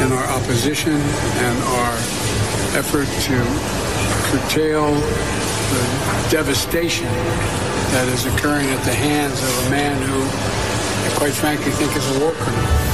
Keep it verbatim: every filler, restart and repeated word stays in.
in our opposition and our effort to curtail the devastation that is occurring at the hands of a man who, I quite frankly, think is a war criminal.